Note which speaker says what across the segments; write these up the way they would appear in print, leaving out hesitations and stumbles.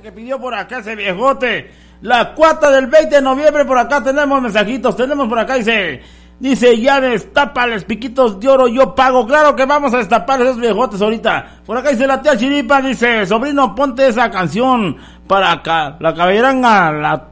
Speaker 1: que pidió por acá ese viejote. La cuata del 20 de noviembre, por acá tenemos mensajitos, tenemos por acá, dice, ya destápales, piquitos de oro, yo pago. Claro que vamos a destapar esos viejotes ahorita. Por acá dice la tía Chiripa, dice, sobrino, ponte esa canción para acá, la caballeranga,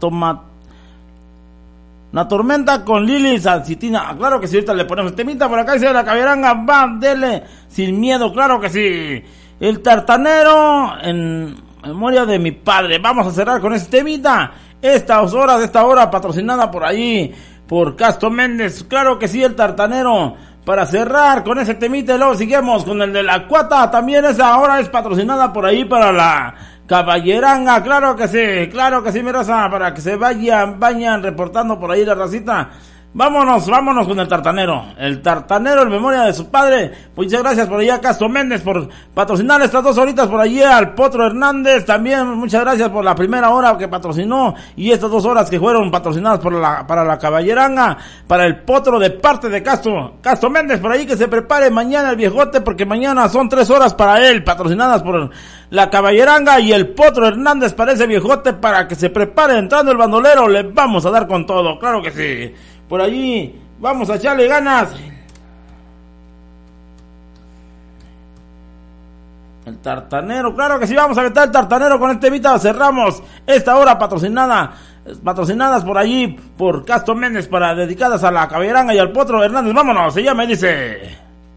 Speaker 1: la tormenta con Lili Sancitina. Claro que sí, ahorita le ponemos temita. Por acá dice la caballeranga, va, dele, sin miedo, claro que sí. El tartanero, en memoria de mi padre. Vamos a cerrar con este temita. Esta hora patrocinada por ahí, por Castro Méndez. Claro que sí, el tartanero. Para cerrar con ese temita y luego seguimos con el de la cuata. También esa hora es patrocinada por ahí para la caballeranga. Claro que sí, mi raza. Para que se vayan reportando por ahí la racita. Vámonos con el tartanero. El tartanero en memoria de su padre. Pues muchas gracias por allá a Castro Méndez por patrocinar estas 2 horitas por allí, al Potro Hernández. También muchas gracias por la primera hora que patrocinó y estas 2 horas que fueron patrocinadas para la caballeranga, para el Potro de parte de Castro Méndez. Por ahí que se prepare mañana el viejote, porque mañana son 3 horas para él, patrocinadas por la caballeranga y el Potro Hernández para ese viejote, para que se prepare. Entrando el bandolero, le vamos a dar con todo, claro que sí. Por allí vamos a echarle ganas. El tartanero, claro que sí, vamos a meter el tartanero con este temita. Cerramos esta hora patrocinadas por allí por Castro Méndez, dedicadas a la caballeranga y al Potro Hernández. Vámonos, ella me dice.